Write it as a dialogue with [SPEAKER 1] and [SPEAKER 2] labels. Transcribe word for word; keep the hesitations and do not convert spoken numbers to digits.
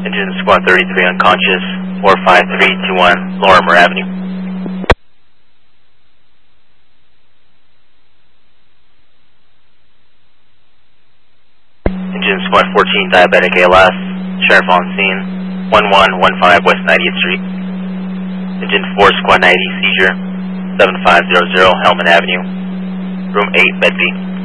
[SPEAKER 1] Engine Squad thirty-three unconscious, four five three two one Lorimer Avenue. Engine Squad fourteen diabetic A L S, Sheriff on scene, one one one five West ninetieth Street. Engine four Squad ninety seizure, seven five zero zero Hellman Avenue, room eight, bed B.